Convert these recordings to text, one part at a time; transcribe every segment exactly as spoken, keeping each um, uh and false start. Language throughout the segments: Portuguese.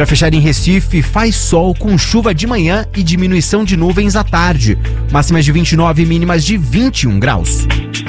para fechar em Recife, faz sol com chuva de manhã e diminuição de nuvens à tarde. Máximas de vinte e nove e mínimas de vinte e um graus.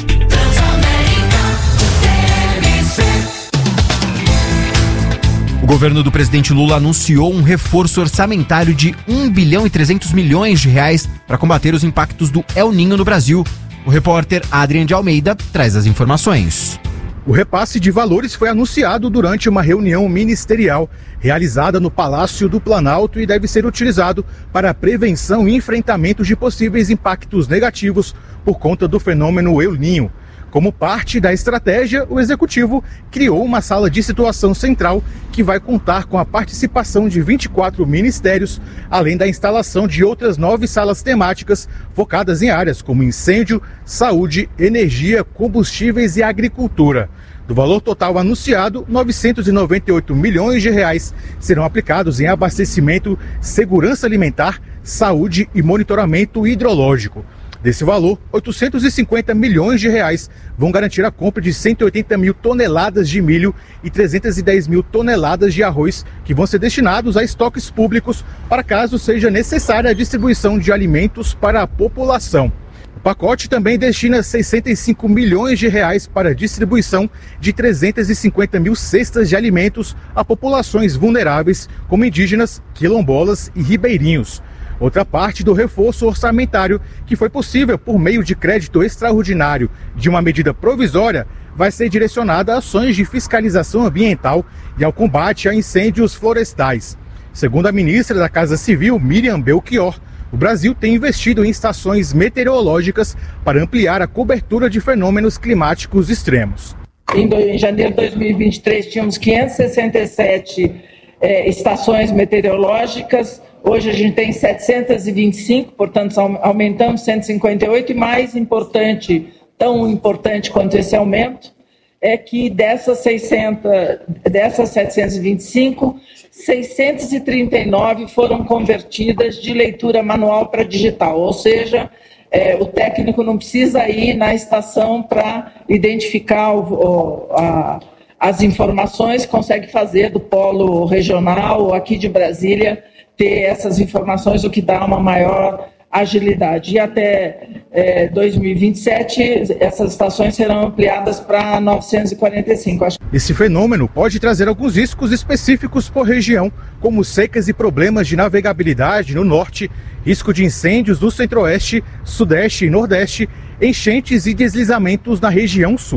O governo do presidente Lula anunciou um reforço orçamentário de um bilhão e trezentos milhões de reais para combater os impactos do El Niño no Brasil. O repórter Adrian de Almeida traz as informações. O repasse de valores foi anunciado durante uma reunião ministerial realizada no Palácio do Planalto e deve ser utilizado para a prevenção e enfrentamento de possíveis impactos negativos por conta do fenômeno El Niño. Como parte da estratégia, o Executivo criou uma sala de situação central que vai contar com a participação de vinte e quatro ministérios, além da instalação de outras nove salas temáticas focadas em áreas como incêndio, saúde, energia, combustíveis e agricultura. Do valor total anunciado, novecentos e noventa e oito milhões de reais serão aplicados em abastecimento, segurança alimentar, saúde e monitoramento hidrológico. Desse valor, oitocentos e cinquenta milhões de reais vão garantir a compra de cento e oitenta mil toneladas de milho e trezentas e dez mil toneladas de arroz, que vão ser destinados a estoques públicos para caso seja necessária a distribuição de alimentos para a população. O pacote também destina sessenta e cinco milhões de reais para a distribuição de trezentas e cinquenta mil cestas de alimentos a populações vulneráveis, como indígenas, quilombolas e ribeirinhos. Outra parte do reforço orçamentário, que foi possível por meio de crédito extraordinário de uma medida provisória, vai ser direcionada a ações de fiscalização ambiental e ao combate a incêndios florestais. Segundo a ministra da Casa Civil, Miriam Belchior, o Brasil tem investido em estações meteorológicas para ampliar a cobertura de fenômenos climáticos extremos. Em janeiro de dois mil e vinte e três, tínhamos quinhentas e sessenta e sete é, estações meteorológicas. Hoje a gente tem setecentas e vinte e cinco, portanto aumentamos cento e cinquenta e oito, e mais importante, tão importante quanto esse aumento, é que dessas, seiscentas, dessas setecentas e vinte e cinco, seiscentas e trinta e nove foram convertidas de leitura manual para digital, ou seja, é, o técnico não precisa ir na estação para identificar o, o, a, as informações, consegue fazer do polo regional ou aqui de Brasília, ter essas informações, o que dá uma maior agilidade. E até é, dois mil e vinte e sete, essas estações serão ampliadas para novecentas e quarenta e cinco. Esse fenômeno pode trazer alguns riscos específicos por região, como secas e problemas de navegabilidade no norte, risco de incêndios no centro-oeste, sudeste e nordeste, enchentes e deslizamentos na região sul.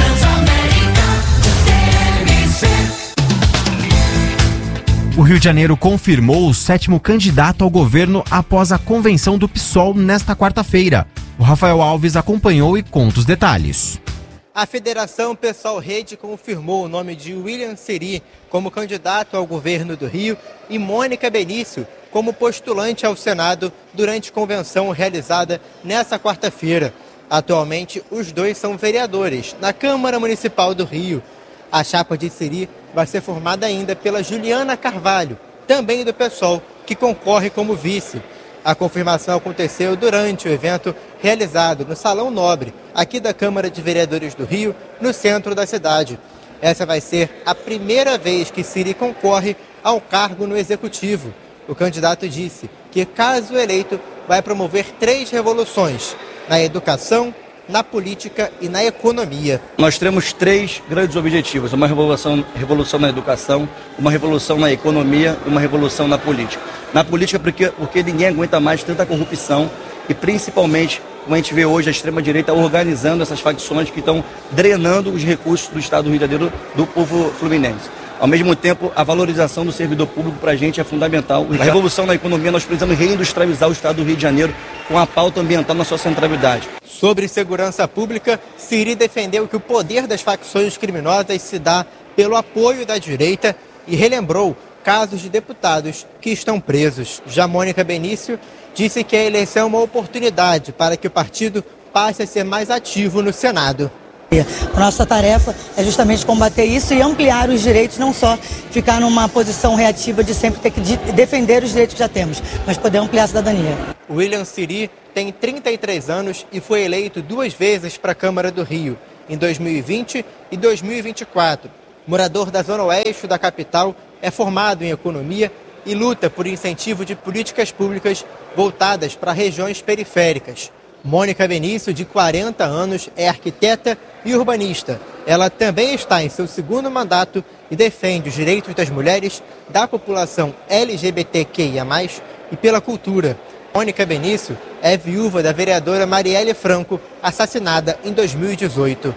O Rio de Janeiro confirmou o sétimo candidato ao governo após a convenção do PSOL nesta quarta-feira. O Rafael Alves acompanhou e conta os detalhes. A Federação PSOL Rede confirmou o nome de William Siri como candidato ao governo do Rio e Mônica Benício como postulante ao Senado durante convenção realizada nesta quarta-feira. Atualmente, os dois são vereadores na Câmara Municipal do Rio. A chapa de Siri vai ser formada ainda pela Juliana Carvalho, também do PSOL, que concorre como vice. A confirmação aconteceu durante o evento realizado no Salão Nobre, aqui da Câmara de Vereadores do Rio, no centro da cidade. Essa vai ser a primeira vez que Siri concorre ao cargo no Executivo. O candidato disse que, caso eleito, vai promover três revoluções: na educação, na política e na economia. Nós temos três grandes objetivos: uma revolução, revolução na educação, uma revolução na economia e uma revolução na política. Na política porque, porque ninguém aguenta mais tanta corrupção e principalmente, como a gente vê hoje, a extrema-direita organizando essas facções que estão drenando os recursos do Estado do Rio de Janeiro do povo fluminense. Ao mesmo tempo, a valorização do servidor público para a gente é fundamental. A revolução na economia, nós precisamos reindustrializar o Estado do Rio de Janeiro com a pauta ambiental na sua centralidade. Sobre segurança pública, Siri defendeu que o poder das facções criminosas se dá pelo apoio da direita e relembrou casos de deputados que estão presos. Já Mônica Benício disse que a eleição é uma oportunidade para que o partido passe a ser mais ativo no Senado. A nossa tarefa é justamente combater isso e ampliar os direitos, não só ficar numa posição reativa de sempre ter que defender os direitos que já temos, mas poder ampliar a cidadania. William Siri tem trinta e três anos e foi eleito duas vezes para a Câmara do Rio, em dois mil e vinte e dois mil e vinte e quatro. Morador da zona oeste da capital, é formado em economia e luta por incentivo de políticas públicas voltadas para regiões periféricas. Mônica Benício, de quarenta anos, é arquiteta e urbanista. Ela também está em seu segundo mandato e defende os direitos das mulheres, da população L G B T Q I A mais, e pela cultura. Mônica Benício é viúva da vereadora Marielle Franco, assassinada em dois mil e dezoito.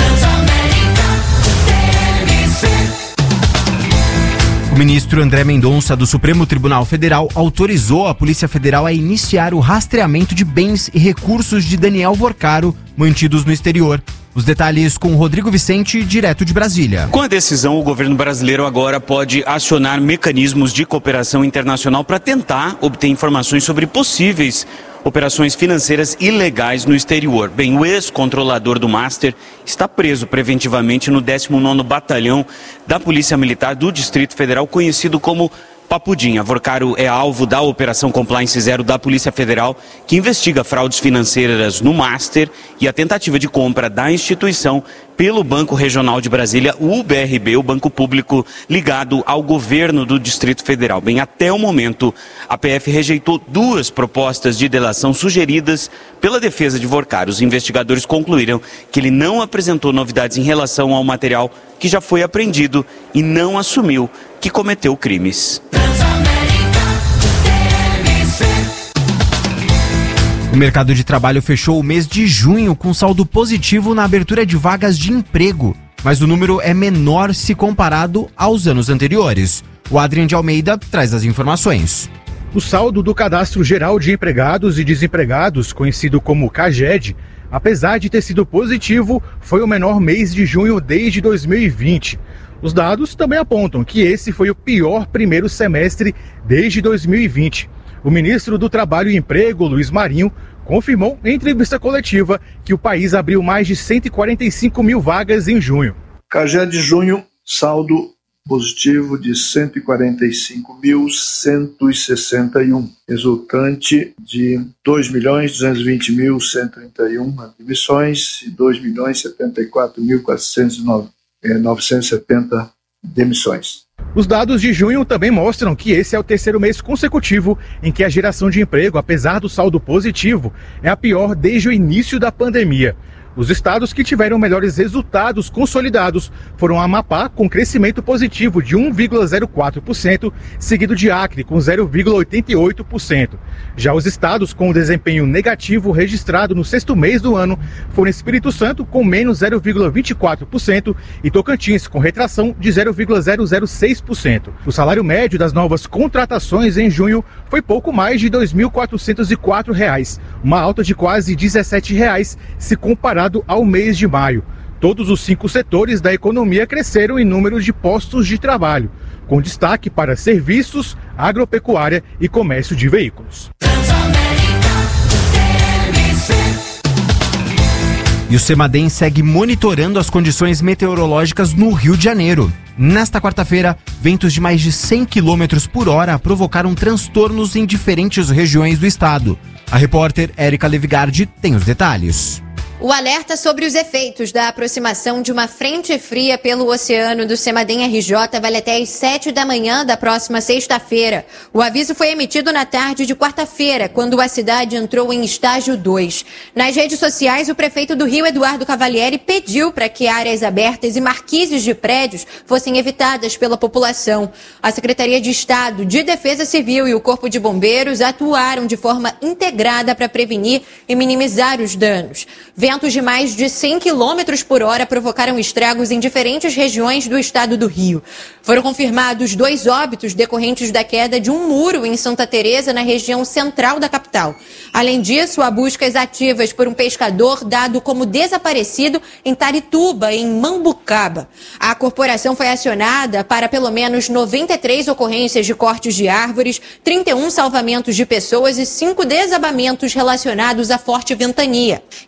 O ministro André Mendonça, do Supremo Tribunal Federal, autorizou a Polícia Federal a iniciar o rastreamento de bens e recursos de Daniel Vorcaro, mantidos no exterior. Os detalhes com Rodrigo Vicente, direto de Brasília. Com a decisão, o governo brasileiro agora pode acionar mecanismos de cooperação internacional para tentar obter informações sobre possíveis operações financeiras ilegais no exterior. Bem, o ex-controlador do Master está preso preventivamente no décimo nono Batalhão da Polícia Militar do Distrito Federal, conhecido como Papudinha. Vorcaro é alvo da Operação Compliance Zero da Polícia Federal, que investiga fraudes financeiras no Master e a tentativa de compra da instituição pelo Banco Regional de Brasília, o B R B, o banco público ligado ao governo do Distrito Federal. Bem, até o momento, a P F rejeitou duas propostas de delação sugeridas pela defesa de Vorcaro. Os investigadores concluíram que ele não apresentou novidades em relação ao material que já foi apreendido e não assumiu que cometeu crimes. O mercado de trabalho fechou o mês de junho com saldo positivo na abertura de vagas de emprego, mas o número é menor se comparado aos anos anteriores. O Adrian de Almeida traz as informações. O saldo do Cadastro Geral de Empregados e Desempregados, conhecido como CAGED, apesar de ter sido positivo, foi o menor mês de junho desde dois mil e vinte. Os dados também apontam que esse foi o pior primeiro semestre desde dois mil e vinte. O ministro do Trabalho e Emprego, Luiz Marinho, confirmou em entrevista coletiva que o país abriu mais de cento e quarenta e cinco mil vagas em junho. CAGED de junho, saldo positivo de cento e quarenta e cinco mil cento e sessenta e um, resultante de dois milhões duzentos e vinte mil cento e trinta e um admissões e dois milhões setenta e quatro mil quatrocentos e novecentos e setenta demissões. Os dados de junho também mostram que esse é o terceiro mês consecutivo em que a geração de emprego, apesar do saldo positivo, é a pior desde o início da pandemia. Os estados que tiveram melhores resultados consolidados foram Amapá, com crescimento positivo de um vírgula zero quatro por cento, seguido de Acre, com zero vírgula oitenta e oito por cento. Já os estados com desempenho negativo registrado no sexto mês do ano foram Espírito Santo, com menos zero vírgula vinte e quatro por cento, e Tocantins, com retração de zero vírgula zero zero seis por cento. O salário médio das novas contratações em junho foi pouco mais de dois mil quatrocentos e quatro reais, uma alta de quase dezessete reais se comparado ao mês de maio. Todos os cinco setores da economia cresceram em número de postos de trabalho, com destaque para serviços, agropecuária e comércio de veículos. E o Semadem segue monitorando as condições meteorológicas no Rio de Janeiro. Nesta quarta-feira, ventos de mais de cem quilômetros por hora provocaram transtornos em diferentes regiões do estado. A repórter Érica Levigardi tem os detalhes. O alerta sobre os efeitos da aproximação de uma frente fria pelo oceano do Semadem R J vale até às sete da manhã da próxima sexta-feira. O aviso foi emitido na tarde de quarta-feira, quando a cidade entrou em estágio dois. Nas redes sociais, o prefeito do Rio, Eduardo Cavalieri, pediu para que áreas abertas e marquises de prédios fossem evitadas pela população. A Secretaria de Estado de Defesa Civil e o Corpo de Bombeiros atuaram de forma integrada para prevenir e minimizar os danos. Ventos de mais de cem quilômetros por hora provocaram estragos em diferentes regiões do estado do Rio. Foram confirmados dois óbitos decorrentes da queda de um muro em Santa Teresa, na região central da capital. Além disso, há buscas ativas por um pescador dado como desaparecido em Tarituba, em Mambucaba. A corporação foi acionada para pelo menos noventa e três ocorrências de cortes de árvores, trinta e um salvamentos de pessoas e cinco desabamentos relacionados à forte ventania. Em Mesquita,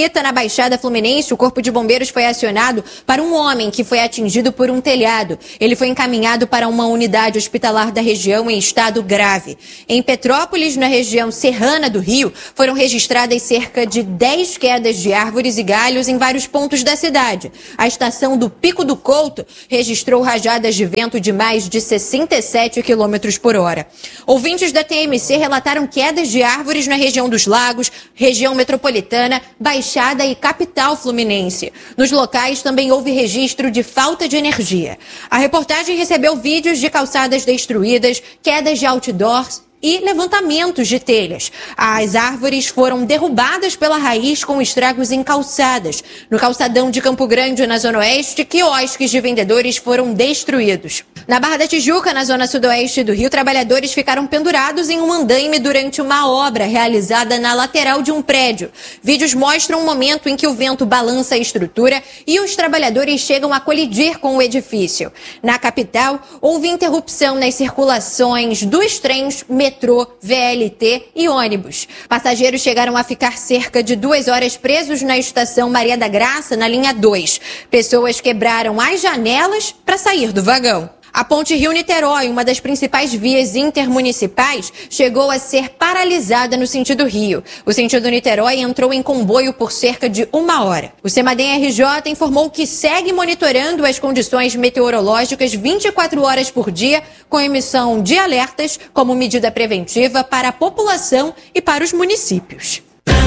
Mesquita, na Baixada Fluminense, o Corpo de Bombeiros foi acionado para um homem que foi atingido por um telhado. Ele foi encaminhado para uma unidade hospitalar da região em estado grave. Em Petrópolis, na região serrana do Rio, foram registradas cerca de dez quedas de árvores e galhos em vários pontos da cidade. A estação do Pico do Couto registrou rajadas de vento de mais de sessenta e sete quilômetros por hora. Ouvintes da T M C relataram quedas de árvores na região dos Lagos, região metropolitana, Baixada e capital fluminense. Nos locais também houve registro de falta de energia. A reportagem recebeu vídeos de calçadas destruídas, quedas de outdoors e levantamentos de telhas. As árvores foram derrubadas pela raiz com estragos em calçadas. No calçadão de Campo Grande, na Zona Oeste, quiosques de vendedores foram destruídos. Na Barra da Tijuca, na zona sudoeste do Rio, trabalhadores ficaram pendurados em um andaime durante uma obra realizada na lateral de um prédio. Vídeos mostram um momento em que o vento balança a estrutura e os trabalhadores chegam a colidir com o edifício. Na capital, houve interrupção nas circulações dos trens, metrô, V L T e ônibus. Passageiros chegaram a ficar cerca de duas horas presos na estação Maria da Graça, na linha dois. Pessoas quebraram as janelas para sair do vagão. A ponte Rio-Niterói, uma das principais vias intermunicipais, chegou a ser paralisada no sentido Rio. O sentido Niterói entrou em comboio por cerca de uma hora. O Semadem R J informou que segue monitorando as condições meteorológicas vinte e quatro horas por dia, com emissão de alertas como medida preventiva para a população e para os municípios.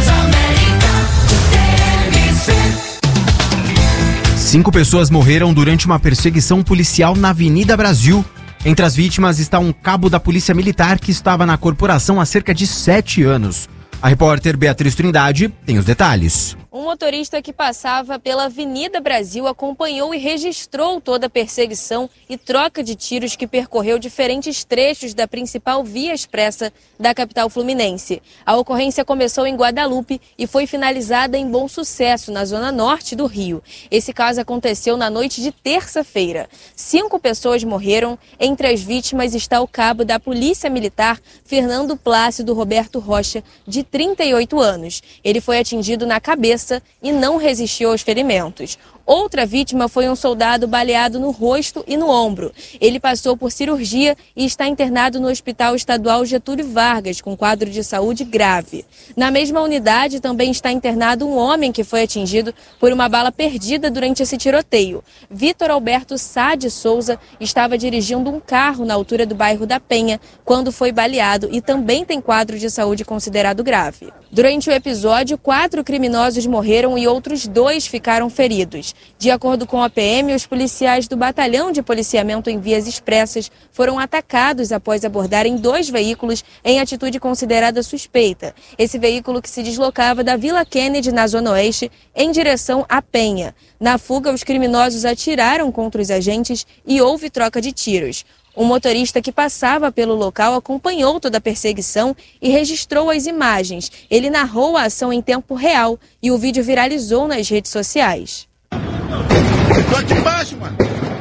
Cinco pessoas morreram durante uma perseguição policial na Avenida Brasil. Entre as vítimas está um cabo da Polícia Militar que estava na corporação há cerca de sete anos. A repórter Beatriz Trindade tem os detalhes. Um motorista que passava pela Avenida Brasil acompanhou e registrou toda a perseguição e troca de tiros que percorreu diferentes trechos da principal via expressa da capital fluminense. A ocorrência começou em Guadalupe e foi finalizada em Bom Sucesso, na zona norte do Rio. Esse caso aconteceu na noite de terça-feira. Cinco pessoas morreram. Entre as vítimas está o cabo da Polícia Militar, Fernando Plácido Roberto Rocha, de trinta e oito anos. Ele foi atingido na cabeça e não resistiu aos ferimentos. Outra vítima foi um soldado baleado no rosto e no ombro. Ele passou por cirurgia e está internado no Hospital Estadual Getúlio Vargas, com quadro de saúde grave. Na mesma unidade também está internado um homem que foi atingido por uma bala perdida durante esse tiroteio. Vitor Alberto Sá de Souza estava dirigindo um carro na altura do bairro da Penha quando foi baleado e também tem quadro de saúde considerado grave. Durante o episódio, quatro criminosos morreram e outros dois ficaram feridos. De acordo com a P M, os policiais do Batalhão de Policiamento em Vias Expressas foram atacados após abordarem dois veículos em atitude considerada suspeita. Esse veículo que se deslocava da Vila Kennedy, na Zona Oeste, em direção à Penha. Na fuga, os criminosos atiraram contra os agentes e houve troca de tiros. Um motorista que passava pelo local acompanhou toda a perseguição e registrou as imagens. Ele narrou a ação em tempo real e o vídeo viralizou nas redes sociais. Tô aqui embaixo, mano.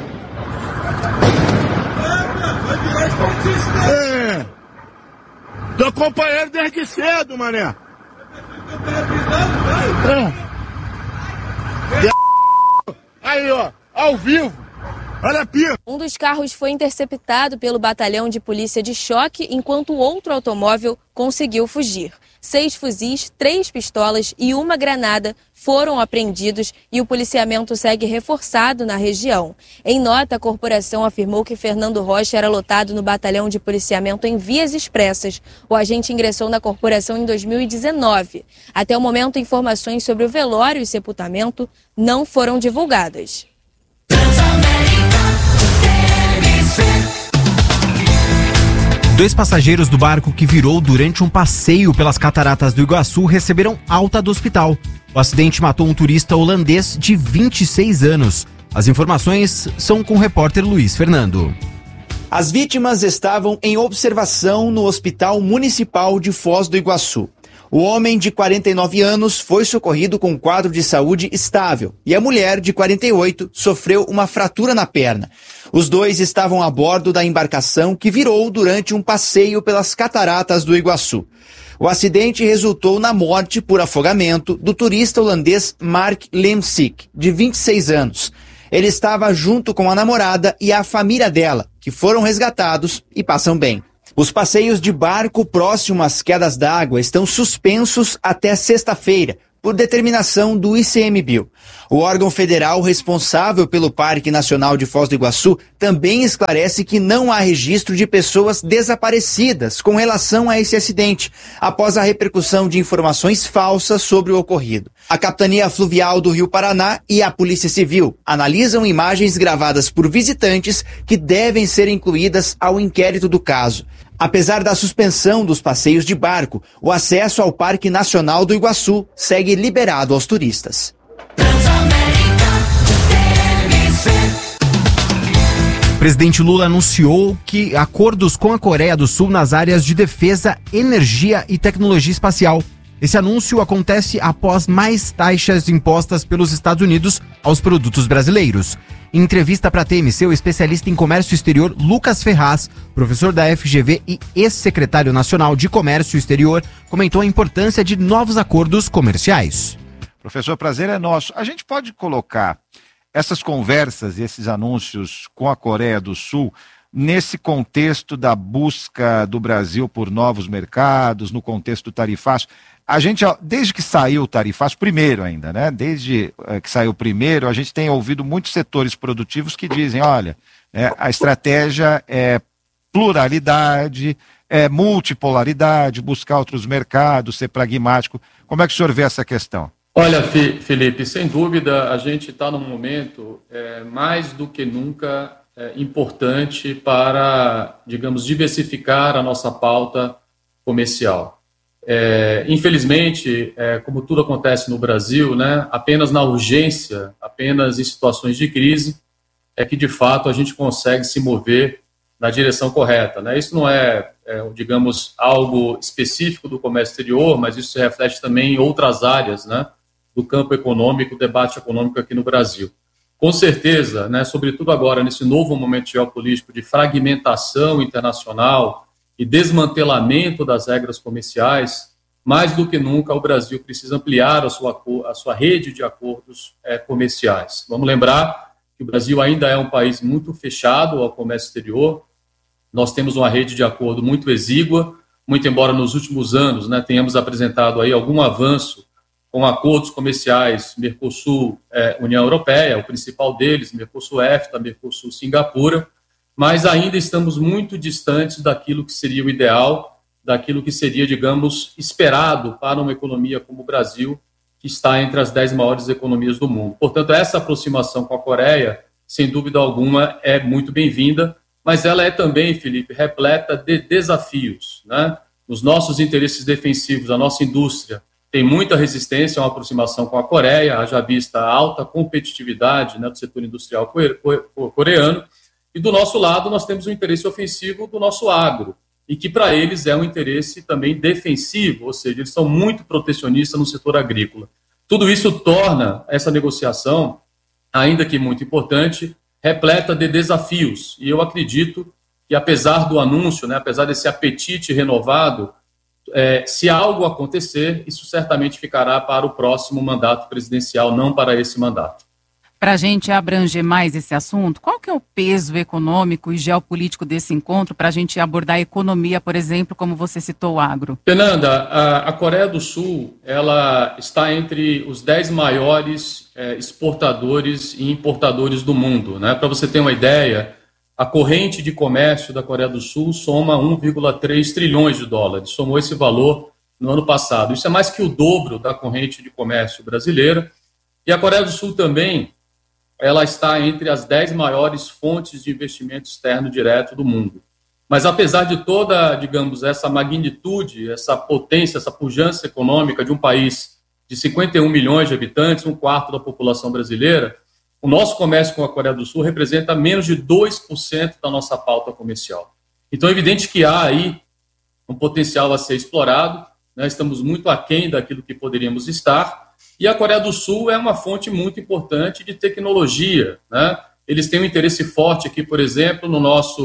É. Tô acompanhando desde cedo, mané. É. Aí, ó, ao vivo. Olha a pia. Um dos carros foi interceptado pelo batalhão de polícia de choque, enquanto o outro automóvel conseguiu fugir. Seis fuzis, três pistolas e uma granada foram apreendidos e o policiamento segue reforçado na região. Em nota, a corporação afirmou que Fernando Rocha era lotado no batalhão de policiamento em Vias Expressas. O agente ingressou na corporação em dois mil e dezenove. Até o momento, informações sobre o velório e sepultamento não foram divulgadas. Dois passageiros do barco que virou durante um passeio pelas cataratas do Iguaçu receberam alta do hospital. O acidente matou um turista holandês de vinte e seis anos. As informações são com o repórter Luiz Fernando. As vítimas estavam em observação no Hospital Municipal de Foz do Iguaçu. O homem de quarenta e nove anos foi socorrido com um quadro de saúde estável e a mulher de quarenta e oito sofreu uma fratura na perna. Os dois estavam a bordo da embarcação que virou durante um passeio pelas cataratas do Iguaçu. O acidente resultou na morte por afogamento do turista holandês Mark Lemsik, de vinte e seis anos. Ele estava junto com a namorada e a família dela, que foram resgatados e passam bem. Os passeios de barco próximo às quedas d'água estão suspensos até sexta-feira, por determinação do I C M Bio. O órgão federal responsável pelo Parque Nacional de Foz do Iguaçu também esclarece que não há registro de pessoas desaparecidas com relação a esse acidente, após a repercussão de informações falsas sobre o ocorrido. A Capitania Fluvial do Rio Paraná e a Polícia Civil analisam imagens gravadas por visitantes que devem ser incluídas ao inquérito do caso. Apesar da suspensão dos passeios de barco, o acesso ao Parque Nacional do Iguaçu segue liberado aos turistas. O presidente Lula anunciou que acordos com a Coreia do Sul nas áreas de defesa, energia e tecnologia espacial. Esse anúncio acontece após mais taxas impostas pelos Estados Unidos aos produtos brasileiros. Em entrevista para a T M C, o especialista em comércio exterior Lucas Ferraz, professor da F G V e ex-secretário nacional de Comércio Exterior, comentou a importância de novos acordos comerciais. Professor, prazer é nosso. A gente pode colocar essas conversas e esses anúncios com a Coreia do Sul nesse contexto da busca do Brasil por novos mercados, no contexto do tarifaço. A gente, desde que saiu o tarifaço, primeiro ainda, né? Desde que saiu primeiro, a gente tem ouvido muitos setores produtivos que dizem, olha, é, a estratégia é pluralidade, é multipolaridade, buscar outros mercados, ser pragmático. Como é que o senhor vê essa questão? Olha, Felipe, sem dúvida a gente está num momento é, mais do que nunca é, importante para, digamos, diversificar a nossa pauta comercial. É, infelizmente, é, como tudo acontece no Brasil, né, apenas na urgência, apenas em situações de crise, é que de fato a gente consegue se mover na direção correta, né? Isso não é, é, digamos, algo específico do comércio exterior, mas isso se reflete também em outras áreas, né, do campo econômico, debate econômico aqui no Brasil. Com certeza, né, sobretudo agora, nesse novo momento geopolítico de fragmentação internacional e desmantelamento das regras comerciais, mais do que nunca o Brasil precisa ampliar a sua, a sua rede de acordos é, comerciais. Vamos lembrar que o Brasil ainda é um país muito fechado ao comércio exterior, nós temos uma rede de acordo muito exígua, muito embora nos últimos anos, né, tenhamos apresentado aí algum avanço com acordos comerciais Mercosul, é, União Europeia, o principal deles, Mercosul-EFTA, Mercosul-Singapura, mas ainda estamos muito distantes daquilo que seria o ideal, daquilo que seria, digamos, esperado para uma economia como o Brasil, que está entre as dez maiores economias do mundo. Portanto, essa aproximação com a Coreia, sem dúvida alguma, é muito bem-vinda, mas ela é também, Felipe, repleta de desafios, né? Os nossos interesses defensivos, a nossa indústria, tem muita resistência a uma aproximação com a Coreia, haja vista a alta competitividade, né, do setor industrial coreano. E do nosso lado, nós temos um interesse ofensivo do nosso agro, e que para eles é um interesse também defensivo, ou seja, eles são muito protecionistas no setor agrícola. Tudo isso torna essa negociação, ainda que muito importante, repleta de desafios. E eu acredito que, apesar do anúncio, né, apesar desse apetite renovado, é, se algo acontecer, isso certamente ficará para o próximo mandato presidencial, não para esse mandato. Para a gente abranger mais esse assunto, qual que é o peso econômico e geopolítico desse encontro para a gente abordar a economia, por exemplo, como você citou o agro? Fernanda, a, a Coreia do Sul ela está entre os dez maiores é, exportadores e importadores do mundo, né? Para você ter uma ideia, a corrente de comércio da Coreia do Sul soma um vírgula três trilhões de dólares, somou esse valor no ano passado. Isso é mais que o dobro da corrente de comércio brasileira. E a Coreia do Sul também ela está entre as dez maiores fontes de investimento externo direto do mundo. Mas apesar de toda, digamos, essa magnitude, essa potência, essa pujança econômica de um país de cinquenta e um milhões de habitantes, um quarto da população brasileira, o nosso comércio com a Coreia do Sul representa menos de dois por cento da nossa pauta comercial. Então é evidente que há aí um potencial a ser explorado, né? Estamos muito aquém daquilo que poderíamos estar. E a Coreia do Sul é uma fonte muito importante de tecnologia, né? Eles têm um interesse forte aqui, por exemplo, no nosso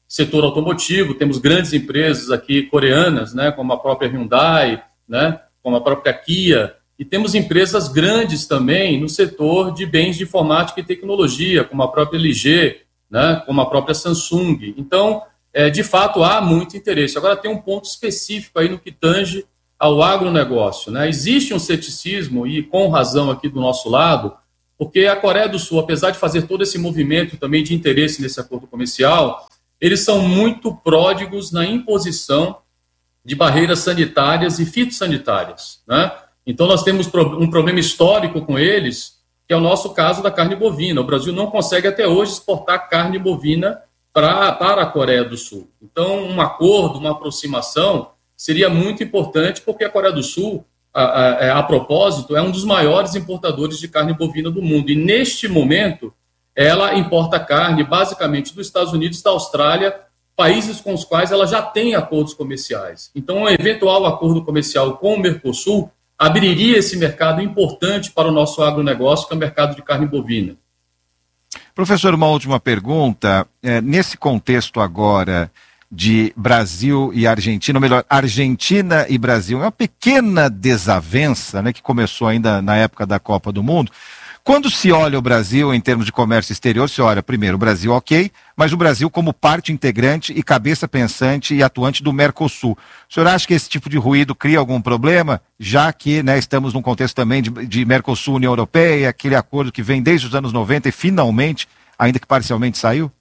setor automotivo, temos grandes empresas aqui coreanas, né, como a própria Hyundai, né, como a própria Kia, e temos empresas grandes também no setor de bens de informática e tecnologia, como a própria L G, né, como a própria Samsung. Então, é, de fato, há muito interesse. Agora, tem um ponto específico aí no que tange ao agronegócio, né? Existe um ceticismo, e com razão aqui do nosso lado, porque a Coreia do Sul, apesar de fazer todo esse movimento também de interesse nesse acordo comercial, eles são muito pródigos na imposição de barreiras sanitárias e fitossanitárias, né? Então, nós temos um problema histórico com eles, que é o nosso caso da carne bovina. O Brasil não consegue até hoje exportar carne bovina pra, para a Coreia do Sul. Então, um acordo, uma aproximação seria muito importante, porque a Coreia do Sul, a, a, a propósito, é um dos maiores importadores de carne bovina do mundo. E, neste momento, ela importa carne basicamente dos Estados Unidos, da Austrália, países com os quais ela já tem acordos comerciais. Então, um eventual acordo comercial com o Mercosul abriria esse mercado importante para o nosso agronegócio, que é o mercado de carne bovina. Professor, uma última pergunta. É, nesse contexto agora de Brasil e Argentina, ou melhor, Argentina e Brasil, é uma pequena desavença, né, que começou ainda na época da Copa do Mundo. Quando se olha o Brasil em termos de comércio exterior, se olha primeiro o Brasil, ok, mas o Brasil como parte integrante e cabeça pensante e atuante do Mercosul. O senhor acha que esse tipo de ruído cria algum problema, já que, né, estamos num contexto também de, de Mercosul, União Europeia, aquele acordo que vem desde os anos noventa e finalmente, ainda que parcialmente, saiu?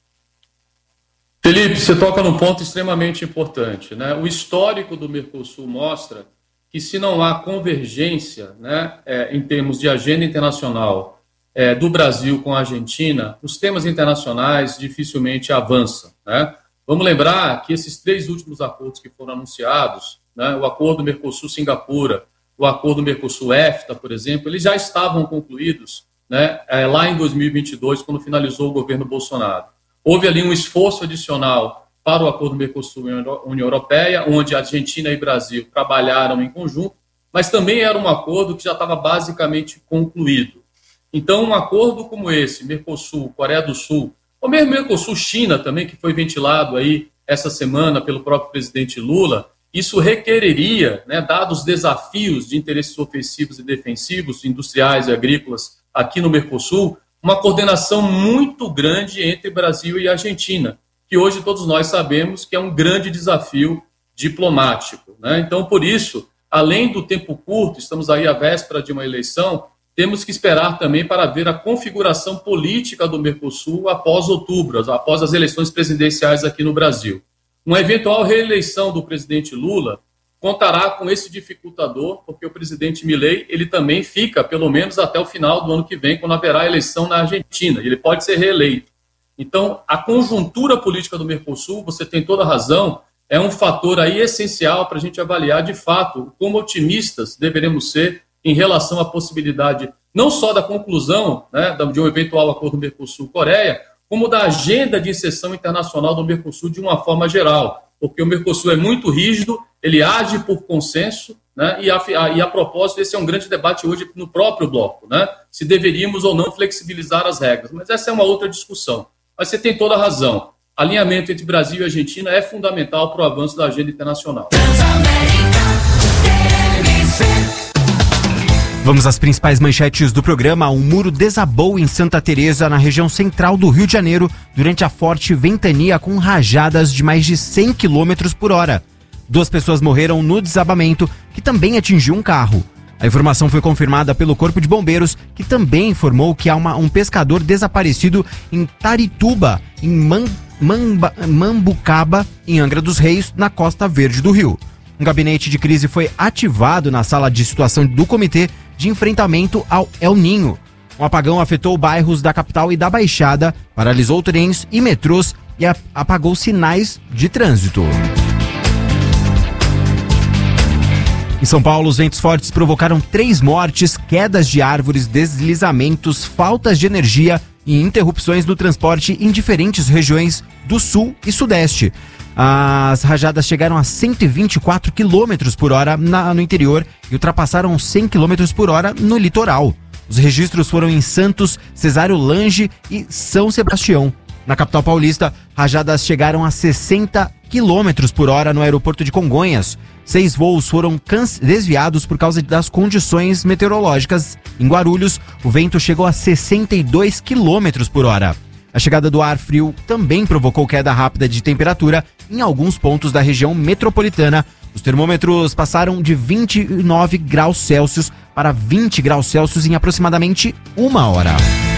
Felipe, você toca num ponto extremamente importante, né? O histórico do Mercosul mostra que, se não há convergência, né, é, em termos de agenda internacional é, do Brasil com a Argentina, os temas internacionais dificilmente avançam, né? Vamos lembrar que esses três últimos acordos que foram anunciados, né, o acordo Mercosul-Singapura, o acordo Mercosul-EFTA, por exemplo, eles já estavam concluídos, né, é, lá em dois mil e vinte e dois, quando finalizou o governo Bolsonaro. Houve ali um esforço adicional para o acordo Mercosul-União Europeia, onde Argentina e Brasil trabalharam em conjunto, mas também era um acordo que já estava basicamente concluído. Então, um acordo como esse, Mercosul, Coreia do Sul, ou mesmo Mercosul-China também, que foi ventilado aí essa semana pelo próprio presidente Lula, isso requereria, né, dados os desafios de interesses ofensivos e defensivos, industriais e agrícolas aqui no Mercosul, uma coordenação muito grande entre Brasil e Argentina, que hoje todos nós sabemos que é um grande desafio diplomático, né? Então, por isso, além do tempo curto, estamos aí à véspera de uma eleição, temos que esperar também para ver a configuração política do Mercosul após outubro, após as eleições presidenciais aqui no Brasil. Uma eventual reeleição do presidente Lula contará com esse dificultador, porque o presidente Milei, ele também fica, pelo menos até o final do ano que vem, quando haverá eleição na Argentina, ele pode ser reeleito. Então, a conjuntura política do Mercosul, você tem toda a razão, é um fator aí essencial para a gente avaliar, de fato, como otimistas deveremos ser em relação à possibilidade não só da conclusão, né, de um eventual acordo Mercosul-Coreia, como da agenda de inserção internacional do Mercosul de uma forma geral, porque o Mercosul é muito rígido, ele age por consenso, né, e, a, e a propósito, esse é um grande debate hoje no próprio bloco, né, se deveríamos ou não flexibilizar as regras, mas essa é uma outra discussão. Mas você tem toda a razão. Alinhamento entre Brasil e Argentina é fundamental para o avanço da agenda internacional. Vamos às principais manchetes do programa. Um muro desabou em Santa Teresa, na região central do Rio de Janeiro, durante a forte ventania com rajadas de mais de cem quilômetros por hora. Duas pessoas morreram no desabamento, que também atingiu um carro. A informação foi confirmada pelo Corpo de Bombeiros, que também informou que há uma, um pescador desaparecido em Tarituba, em Man, Mamba, Mambucaba, em Angra dos Reis, na Costa Verde do Rio. Um gabinete de crise foi ativado na sala de situação do Comitê de Enfrentamento ao El Ninho. Um apagão afetou bairros da capital e da Baixada, paralisou trens e metrôs e apagou sinais de trânsito. Em São Paulo, os ventos fortes provocaram três mortes, quedas de árvores, deslizamentos, faltas de energia e interrupções no transporte em diferentes regiões do sul e sudeste. As rajadas chegaram a cento e vinte e quatro quilômetros por hora na, no interior e ultrapassaram cem quilômetros por hora no litoral. Os registros foram em Santos, Cesário Lange e São Sebastião. Na capital paulista, rajadas chegaram a sessenta quilômetros por hora no aeroporto de Congonhas. Seis voos foram desviados por causa das condições meteorológicas. Em Guarulhos, o vento chegou a sessenta e dois quilômetros por hora. A chegada do ar frio também provocou queda rápida de temperatura em alguns pontos da região metropolitana. Os termômetros passaram de vinte e nove graus Celsius para vinte graus Celsius em aproximadamente uma hora.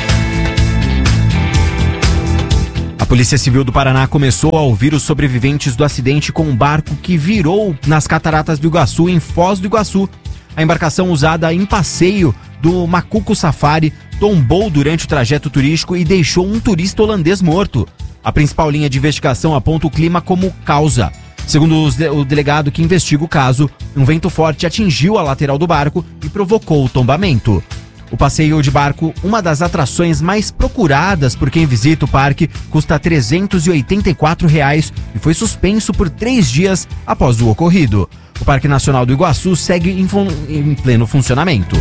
A Polícia Civil do Paraná começou a ouvir os sobreviventes do acidente com um barco que virou nas Cataratas do Iguaçu, em Foz do Iguaçu. A embarcação usada em passeio do Macuco Safari tombou durante o trajeto turístico e deixou um turista holandês morto. A principal linha de investigação aponta o clima como causa. Segundo os de- o delegado que investiga o caso, um vento forte atingiu a lateral do barco e provocou o tombamento. O passeio de barco, uma das atrações mais procuradas por quem visita o parque, custa trezentos e oitenta e quatro reais e foi suspenso por três dias após o ocorrido. O Parque Nacional do Iguaçu segue em, fun- em pleno funcionamento.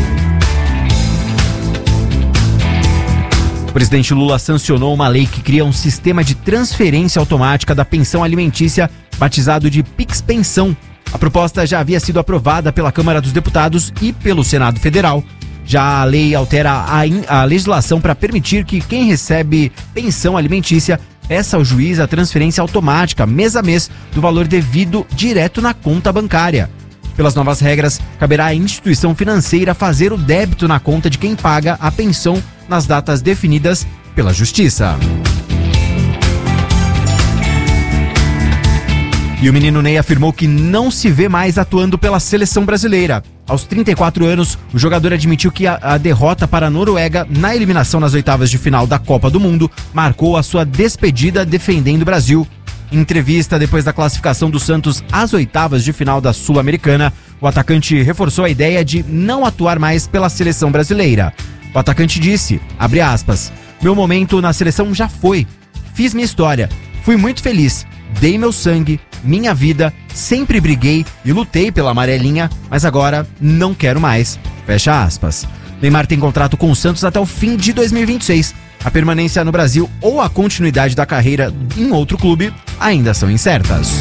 O presidente Lula sancionou uma lei que cria um sistema de transferência automática da pensão alimentícia, batizado de Pix Pensão. A proposta já havia sido aprovada pela Câmara dos Deputados e pelo Senado Federal. Já a lei altera a, in- a legislação para permitir que quem recebe pensão alimentícia peça ao juiz a transferência automática, mês a mês, do valor devido direto na conta bancária. Pelas novas regras, caberá à instituição financeira fazer o débito na conta de quem paga a pensão nas datas definidas pela Justiça. E o menino Ney afirmou que não se vê mais atuando pela seleção brasileira. Aos trinta e quatro anos, o jogador admitiu que a, a derrota para a Noruega na eliminação nas oitavas de final da Copa do Mundo marcou a sua despedida defendendo o Brasil. Em entrevista depois da classificação do Santos às oitavas de final da Sul-Americana, o atacante reforçou a ideia de não atuar mais pela seleção brasileira. O atacante disse, abre aspas, meu momento na seleção já foi. Fiz minha história. Fui muito feliz. Dei meu sangue, minha vida, sempre briguei e lutei pela amarelinha, mas agora não quero mais. Fecha aspas. Neymar tem contrato com o Santos até o fim de dois mil e vinte e seis. A permanência no Brasil ou a continuidade da carreira em outro clube ainda são incertas.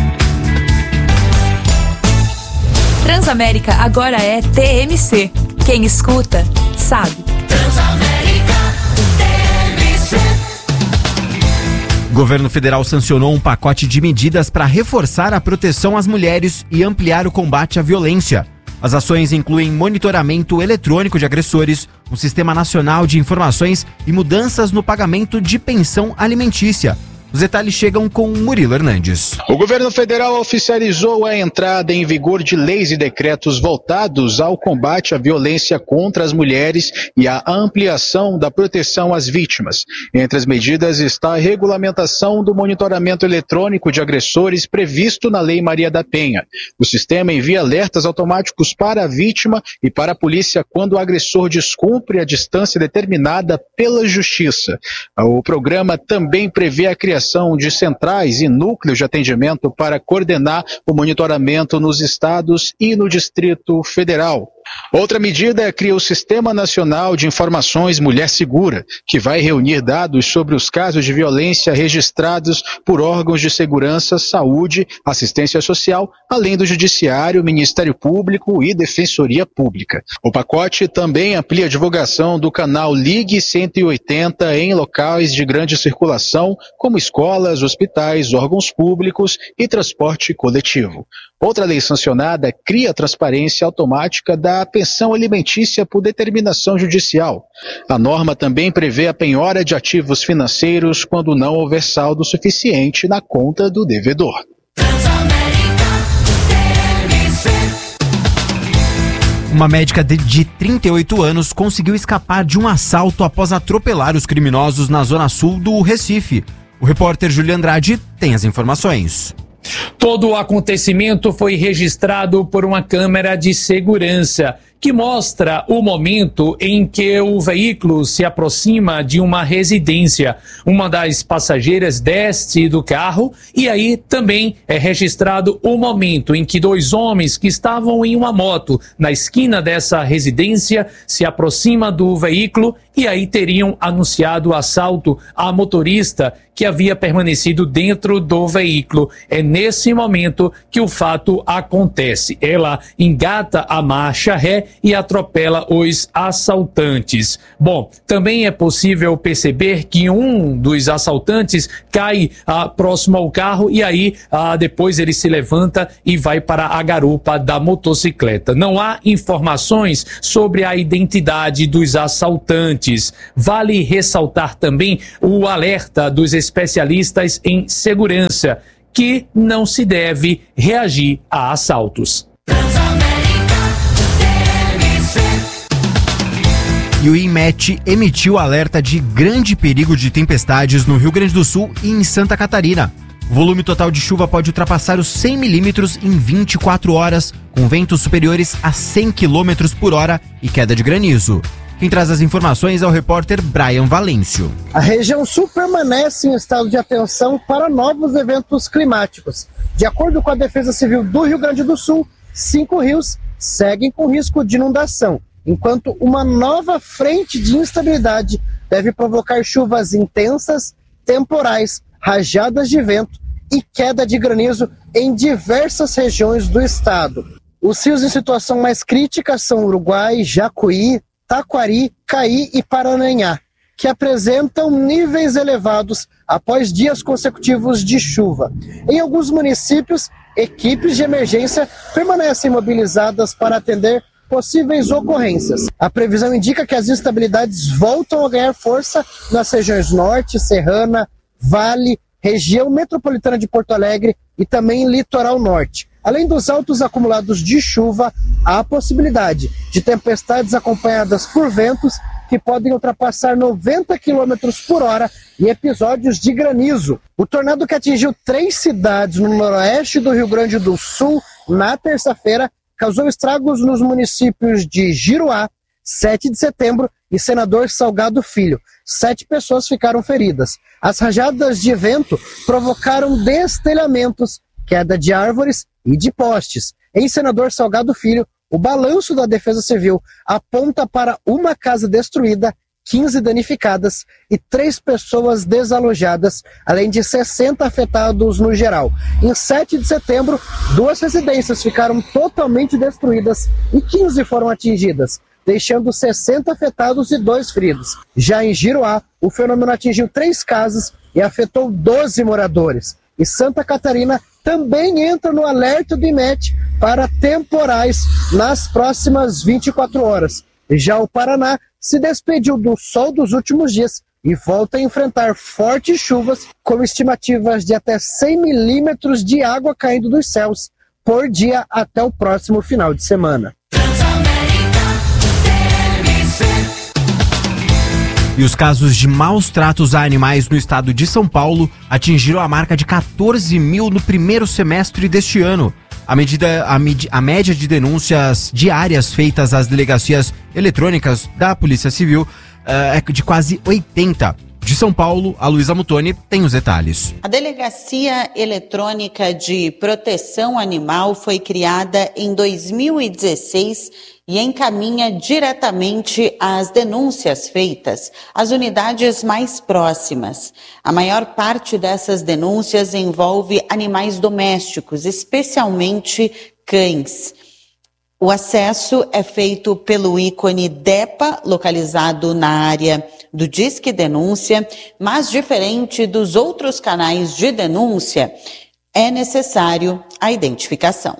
Transamérica agora é T M C. Quem escuta, sabe. Transamérica, T M C. O governo federal sancionou um pacote de medidas para reforçar a proteção às mulheres e ampliar o combate à violência. As ações incluem monitoramento eletrônico de agressores, um sistema nacional de informações e mudanças no pagamento de pensão alimentícia. Os detalhes chegam com Murilo Hernandes. O governo federal oficializou a entrada em vigor de leis e decretos voltados ao combate à violência contra as mulheres e à ampliação da proteção às vítimas. Entre as medidas está a regulamentação do monitoramento eletrônico de agressores previsto na Lei Maria da Penha. O sistema envia alertas automáticos para a vítima e para a polícia quando o agressor descumpre a distância determinada pela justiça. O programa também prevê a criação de centrais e núcleos de atendimento para coordenar o monitoramento nos estados e no Distrito Federal. Outra medida cria o Sistema Nacional de Informações Mulher Segura, que vai reunir dados sobre os casos de violência registrados por órgãos de segurança, saúde, assistência social, além do Judiciário, Ministério Público e Defensoria Pública. O pacote também amplia a divulgação do canal Ligue cento e oitenta em locais de grande circulação, como escolas, hospitais, órgãos públicos e transporte coletivo. Outra lei sancionada cria a transparência automática da pensão alimentícia por determinação judicial. A norma também prevê a penhora de ativos financeiros quando não houver saldo suficiente na conta do devedor. Uma médica de, de trinta e oito anos conseguiu escapar de um assalto após atropelar os criminosos na zona sul do Recife. O repórter Júlio Andrade tem as informações. Todo o acontecimento foi registrado por uma câmera de segurança que mostra o momento em que o veículo se aproxima de uma residência. Uma das passageiras desce do carro e aí também é registrado o momento em que dois homens que estavam em uma moto na esquina dessa residência se aproximam do veículo e aí teriam anunciado o assalto à motorista que havia permanecido dentro do veículo. É nesse momento que o fato acontece. Ela engata a marcha ré e atropela os assaltantes. Bom, também é possível perceber que um dos assaltantes cai ah, próximo ao carro e aí ah, depois ele se levanta e vai para a garupa da motocicleta. Não há informações sobre a identidade dos assaltantes. Vale ressaltar também o alerta dos especialistas em segurança, que não se deve reagir a assaltos. E o INMET emitiu alerta de grande perigo de tempestades no Rio Grande do Sul e em Santa Catarina. O volume total de chuva pode ultrapassar os cem milímetros em vinte e quatro horas, com ventos superiores a cem quilômetros por hora e queda de granizo. Quem traz as informações é o repórter Brian Valêncio. A região sul permanece em estado de atenção para novos eventos climáticos. De acordo com a Defesa Civil do Rio Grande do Sul, cinco rios seguem com risco de inundação, enquanto uma nova frente de instabilidade deve provocar chuvas intensas, temporais, rajadas de vento e queda de granizo em diversas regiões do estado. Os rios em situação mais crítica são Uruguai, Jacuí, Taquari, Caí e Paranhá, que apresentam níveis elevados após dias consecutivos de chuva. Em alguns municípios, equipes de emergência permanecem mobilizadas para atender possíveis ocorrências. A previsão indica que as instabilidades voltam a ganhar força nas regiões Norte, Serrana, Vale, região metropolitana de Porto Alegre e também litoral norte. Além dos altos acumulados de chuva, há a possibilidade de tempestades acompanhadas por ventos que podem ultrapassar noventa quilômetros por hora e episódios de granizo. O tornado que atingiu três cidades no noroeste do Rio Grande do Sul na terça-feira causou estragos nos municípios de Giruá, sete de setembro e Senador Salgado Filho. Sete pessoas ficaram feridas. As rajadas de vento provocaram destelhamentos, queda de árvores e de postes. Em Senador Salgado Filho, o balanço da Defesa Civil aponta para uma casa destruída, quinze danificadas e três pessoas desalojadas, além de sessenta afetados no geral. Em sete de setembro, duas residências ficaram totalmente destruídas e quinze foram atingidas, deixando sessenta afetados e dois feridos. Já em Giruá, o fenômeno atingiu três casas e afetou doze moradores. E Santa Catarina também entra no alerta do INMET para temporais nas próximas vinte e quatro horas. Já o Paraná se despediu do sol dos últimos dias e volta a enfrentar fortes chuvas, com estimativas de até cem milímetros de água caindo dos céus por dia até o próximo final de semana. E os casos de maus tratos a animais no estado de São Paulo atingiram a marca de quatorze mil no primeiro semestre deste ano. A, medida, a, med, a média de denúncias diárias feitas às delegacias eletrônicas da Polícia Civil uh, é de quase oitenta. De São Paulo, a Luísa Mutoni tem os detalhes. A Delegacia Eletrônica de Proteção Animal foi criada em dois mil e dezesseis e encaminha diretamente as denúncias feitas às unidades mais próximas. A maior parte dessas denúncias envolve animais domésticos, especialmente cães. O acesso é feito pelo ícone DEPA, localizado na área do Disque Denúncia, mas diferente dos outros canais de denúncia, é necessário a identificação.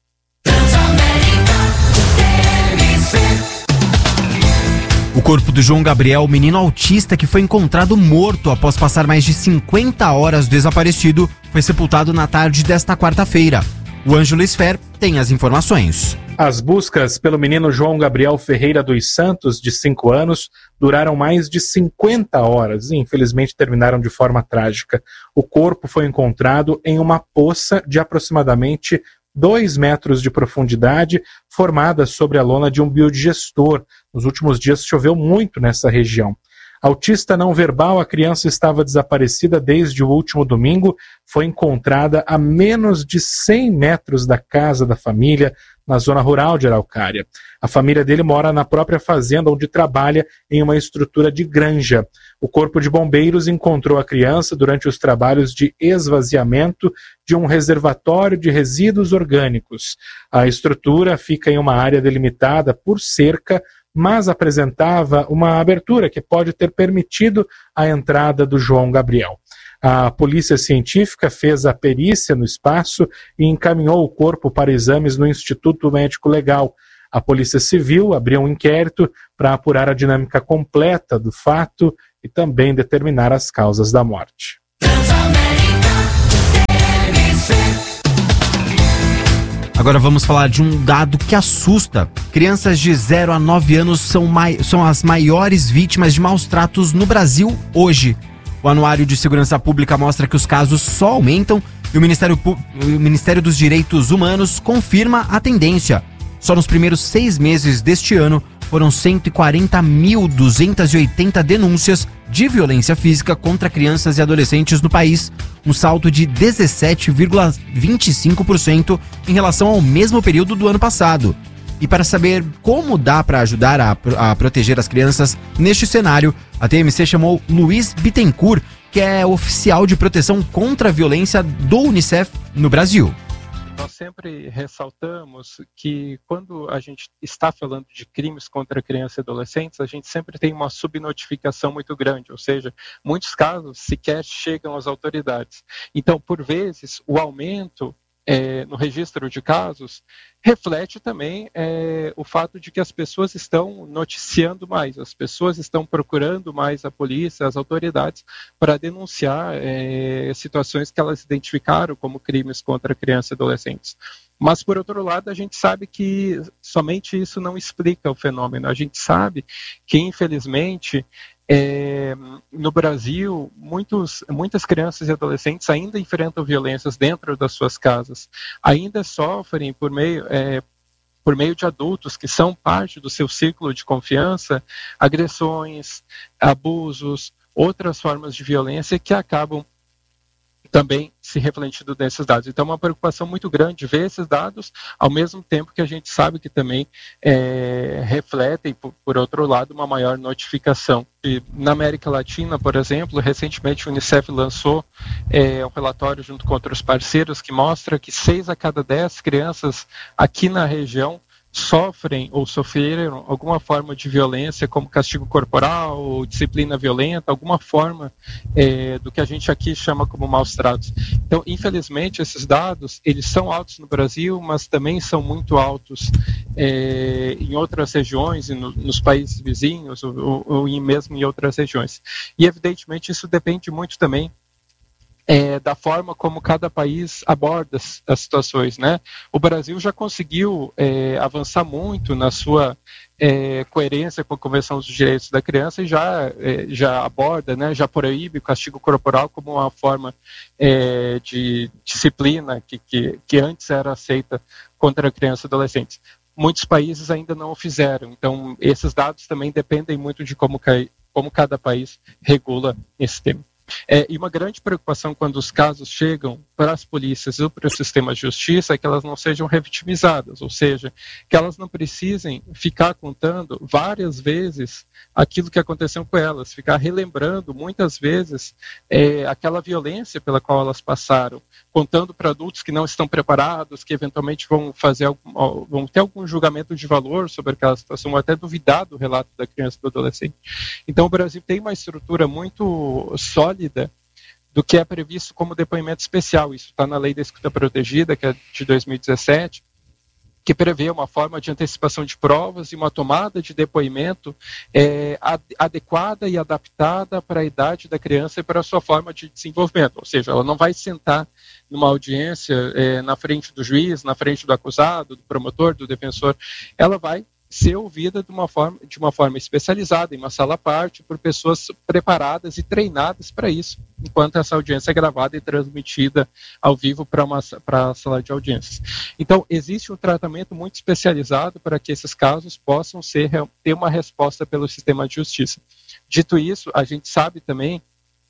O corpo do João Gabriel, menino autista que foi encontrado morto após passar mais de cinquenta horas desaparecido, foi sepultado na tarde desta quarta-feira. O Ângelo Esfer tem as informações. As buscas pelo menino João Gabriel Ferreira dos Santos, de cinco anos, duraram mais de cinquenta horas e infelizmente terminaram de forma trágica. O corpo foi encontrado em uma poça de aproximadamente dois metros de profundidade, formada sobre a lona de um biodigestor. Nos últimos dias choveu muito nessa região. Autista não verbal, a criança estava desaparecida desde o último domingo, foi encontrada a menos de cem metros da casa da família, na zona rural de Araucária. A família dele mora na própria fazenda onde trabalha em uma estrutura de granja. O Corpo de Bombeiros encontrou a criança durante os trabalhos de esvaziamento de um reservatório de resíduos orgânicos. A estrutura fica em uma área delimitada por cerca, mas apresentava uma abertura que pode ter permitido a entrada do João Gabriel. A polícia científica fez a perícia no espaço e encaminhou o corpo para exames no Instituto Médico Legal. A Polícia Civil abriu um inquérito para apurar a dinâmica completa do fato e também determinar as causas da morte. Agora vamos falar de um dado que assusta. Crianças de zero a nove anos são, mai- são as maiores vítimas de maus tratos no Brasil hoje. O Anuário de Segurança Pública mostra que os casos só aumentam e o Ministério, Pu- o Ministério dos Direitos Humanos confirma a tendência. Só nos primeiros seis meses deste ano foram cento e quarenta mil duzentas e oitenta denúncias de violência física contra crianças e adolescentes no país, um salto de dezessete vírgula vinte e cinco por cento em relação ao mesmo período do ano passado. E para saber como dá para ajudar a, a proteger as crianças neste cenário, a T M C chamou Luiz Bittencourt, que é oficial de proteção contra a violência do Unicef no Brasil. Nós sempre ressaltamos que quando a gente está falando de crimes contra crianças e adolescentes, a gente sempre tem uma subnotificação muito grande, ou seja, muitos casos sequer chegam às autoridades. Então, por vezes, o aumento É, no registro de casos, reflete também é, o fato de que as pessoas estão noticiando mais, as pessoas estão procurando mais a polícia, as autoridades, para denunciar é, situações que elas identificaram como crimes contra crianças e adolescentes. Mas, por outro lado, a gente sabe que somente isso não explica o fenômeno. A gente sabe que, infelizmente, É, no Brasil, muitos, muitas crianças e adolescentes ainda enfrentam violências dentro das suas casas, ainda sofrem por meio, é, por meio de adultos que são parte do seu círculo de confiança, agressões, abusos, outras formas de violência que acabam também se refletindo nesses dados. Então, é uma preocupação muito grande ver esses dados, ao mesmo tempo que a gente sabe que também é, refletem, por, por outro lado, uma maior notificação. E na América Latina, por exemplo, recentemente o Unicef lançou é, um relatório junto com outros parceiros que mostra que seis a cada dez crianças aqui na região sofrem ou sofreram alguma forma de violência, como castigo corporal ou disciplina violenta, alguma forma é, do que a gente aqui chama como maus tratos. Então, infelizmente, esses dados, eles são altos no Brasil, mas também são muito altos é, em outras regiões, no, nos países vizinhos, ou, ou, ou em, mesmo em outras regiões. E, evidentemente, isso depende muito também É, da forma como cada país aborda as, as situações, né? O Brasil já conseguiu é, avançar muito na sua é, coerência com a Convenção dos Direitos da Criança e já, é, já aborda, né, já proíbe o castigo corporal como uma forma é, de disciplina que, que, que antes era aceita contra crianças e adolescentes. Muitos países ainda não o fizeram, então esses dados também dependem muito de como, como cada país regula esse tema. É, e uma grande preocupação quando os casos chegam para as polícias ou para o sistema de justiça é que elas não sejam revitimizadas, ou seja, que elas não precisem ficar contando várias vezes aquilo que aconteceu com elas, ficar relembrando muitas vezes é, aquela violência pela qual elas passaram, contando para adultos que não estão preparados, que eventualmente vão fazer algum, vão ter algum julgamento de valor sobre aquela situação, ou até duvidar do relato da criança e do adolescente. Então o Brasil tem uma estrutura muito sólida do que é previsto como depoimento especial. Isso está na Lei da Escuta Protegida, que é de dois mil e dezessete, que prevê uma forma de antecipação de provas e uma tomada de depoimento é, ad- adequada e adaptada para a idade da criança e para a sua forma de desenvolvimento. Ou seja, ela não vai sentar numa audiência é, na frente do juiz, na frente do acusado, do promotor, do defensor. Ela vai ser ouvida de uma forma, de uma forma especializada, em uma sala à parte, por pessoas preparadas e treinadas para isso, enquanto essa audiência é gravada e transmitida ao vivo para uma para a sala de audiências. Então, existe um tratamento muito especializado para que esses casos possam ser, ter uma resposta pelo sistema de justiça. Dito isso, a gente sabe também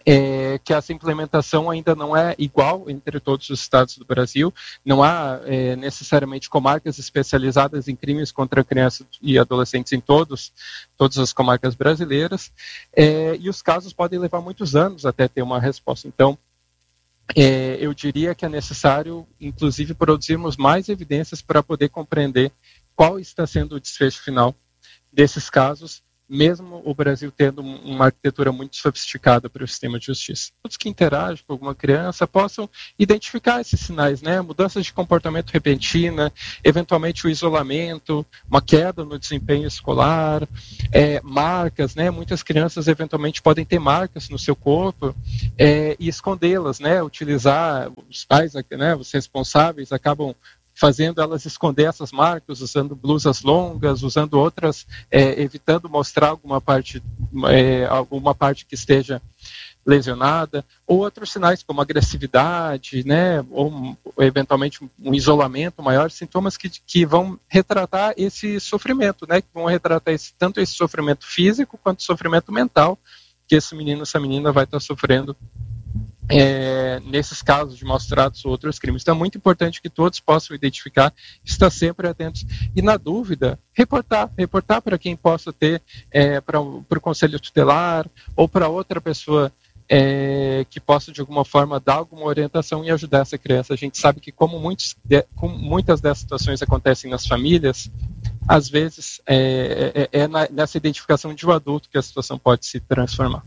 É, que essa implementação ainda não é igual entre todos os estados do Brasil, não há é, necessariamente comarcas especializadas em crimes contra crianças e adolescentes em todos, todas as comarcas brasileiras, é, e os casos podem levar muitos anos até ter uma resposta. Então, é, eu diria que é necessário, inclusive, produzirmos mais evidências para poder compreender qual está sendo o desfecho final desses casos, mesmo o Brasil tendo uma arquitetura muito sofisticada para o sistema de justiça. Todos que interagem com alguma criança possam identificar esses sinais, né? Mudanças de comportamento repentina, eventualmente o isolamento, uma queda no desempenho escolar, é, marcas, né? Muitas crianças eventualmente podem ter marcas no seu corpo é, e escondê-las, né? Utilizar, os pais, né? Os responsáveis acabam fazendo elas esconder essas marcas, usando blusas longas, usando outras, é, evitando mostrar alguma parte, é, alguma parte que esteja lesionada, ou outros sinais como agressividade, né, ou, ou eventualmente um isolamento maior, sintomas que, que vão retratar esse sofrimento, né, que vão retratar esse, tanto esse sofrimento físico quanto sofrimento mental que esse menino, essa menina vai estar sofrendo É, nesses casos de maus-tratos ou outros crimes. Então é muito importante que todos possam identificar, estar sempre atentos e, na dúvida, reportar, reportar para quem possa ter, é, para o conselho tutelar ou para outra pessoa é, que possa de alguma forma dar alguma orientação e ajudar essa criança. A gente sabe que como, muitos de, como muitas dessas situações acontecem nas famílias, às vezes é, é, é na, nessa identificação de um adulto que a situação pode se transformar.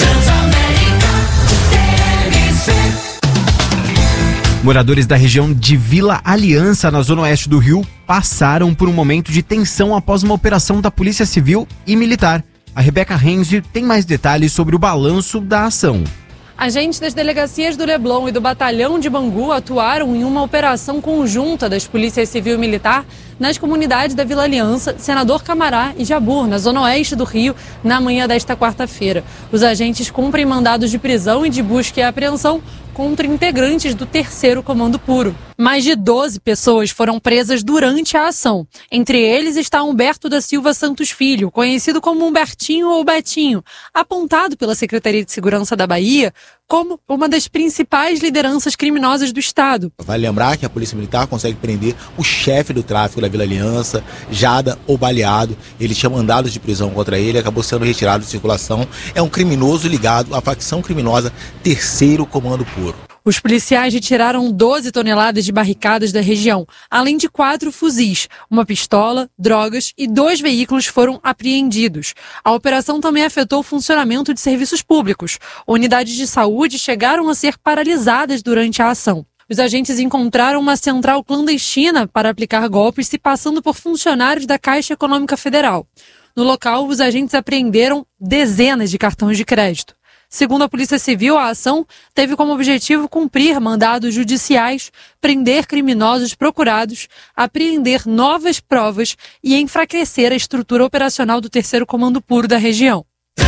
Moradores da região de Vila Aliança, na zona oeste do Rio, passaram por um momento de tensão após uma operação da Polícia Civil e Militar. A Rebeca Renzi tem mais detalhes sobre o balanço da ação. Agentes das delegacias do Leblon e do Batalhão de Bangu atuaram em uma operação conjunta das Polícias Civil e Militar nas comunidades da Vila Aliança, Senador Camará e Jabur, na zona oeste do Rio, na manhã desta quarta-feira. Os agentes cumprem mandados de prisão e de busca e apreensão contra integrantes do terceiro Comando Puro. Mais de doze pessoas foram presas durante a ação. Entre eles está Humberto da Silva Santos Filho, conhecido como Humbertinho ou Betinho, apontado pela Secretaria de Segurança da Bahia como uma das principais lideranças criminosas do estado. Vale lembrar que a Polícia Militar consegue prender o chefe do tráfico da Vila Aliança, Jada ou baleado. Ele tinha mandados de prisão contra ele, acabou sendo retirado de circulação. É um criminoso ligado à facção criminosa Terceiro Comando Puro. Os policiais retiraram doze toneladas de barricadas da região, além de quatro fuzis, uma pistola, drogas e dois veículos foram apreendidos. A operação também afetou o funcionamento de serviços públicos. Unidades de saúde chegaram a ser paralisadas durante a ação. Os agentes encontraram uma central clandestina para aplicar golpes se passando por funcionários da Caixa Econômica Federal. No local, os agentes apreenderam dezenas de cartões de crédito. Segundo a Polícia Civil, a ação teve como objetivo cumprir mandados judiciais, prender criminosos procurados, apreender novas provas e enfraquecer a estrutura operacional do terceiro Comando Puro da região.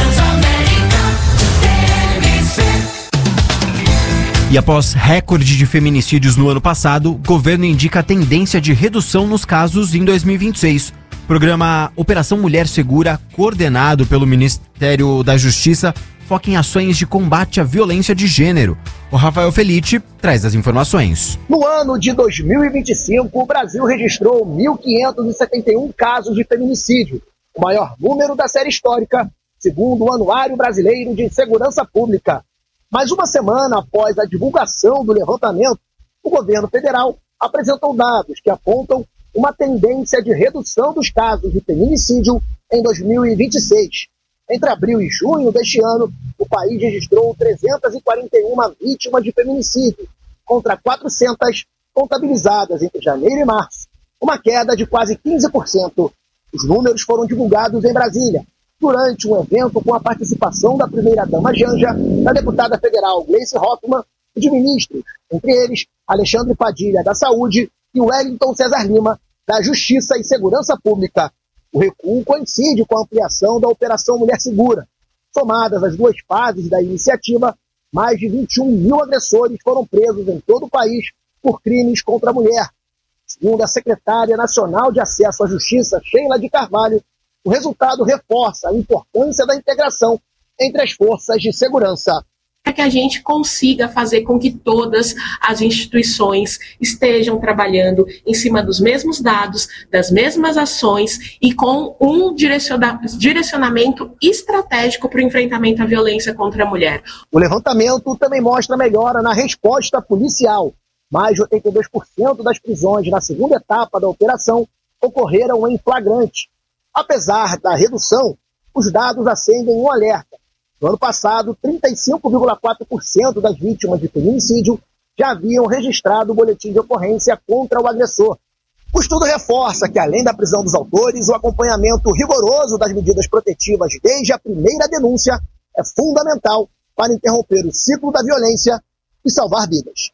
E após recorde de feminicídios no ano passado, o governo indica a tendência de redução nos casos em dois mil e vinte e seis. O programa Operação Mulher Segura, coordenado pelo Ministério da Justiça, foca em ações de combate à violência de gênero. O Rafael Felice traz as informações. No ano de dois mil e vinte e cinco, o Brasil registrou mil quinhentos e setenta e um casos de feminicídio, o maior número da série histórica, segundo o Anuário Brasileiro de Segurança Pública. Mas uma semana após a divulgação do levantamento, o governo federal apresentou dados que apontam uma tendência de redução dos casos de feminicídio em dois mil e vinte e seis. Entre abril e junho deste ano, o país registrou trezentas e quarenta e uma vítimas de feminicídio, contra quatrocentas contabilizadas entre janeiro e março, uma queda de quase quinze por cento. Os números foram divulgados em Brasília, durante um evento com a participação da primeira-dama Janja, da deputada federal Gleice Hoffmann e de ministros, entre eles Alexandre Padilha, da Saúde, e Wellington Cesar Lima, da Justiça e Segurança Pública. O recuo coincide com a ampliação da Operação Mulher Segura. Somadas as duas fases da iniciativa, mais de vinte e um mil agressores foram presos em todo o país por crimes contra a mulher. Segundo a secretária nacional de Acesso à Justiça, Sheila de Carvalho, o resultado reforça a importância da integração entre as forças de segurança. para que a gente consiga fazer com que todas as instituições estejam trabalhando em cima dos mesmos dados, das mesmas ações e com um direciona- direcionamento estratégico para o enfrentamento à violência contra a mulher. O levantamento também mostra melhora na resposta policial. Mais de oitenta e dois por cento das prisões na segunda etapa da operação ocorreram em flagrante. Apesar da redução, os dados acendem um alerta. No ano passado, trinta e cinco vírgula quatro por cento das vítimas de feminicídio já haviam registrado o boletim de ocorrência contra o agressor. O estudo reforça que, além da prisão dos autores, o acompanhamento rigoroso das medidas protetivas desde a primeira denúncia é fundamental para interromper o ciclo da violência e salvar vidas.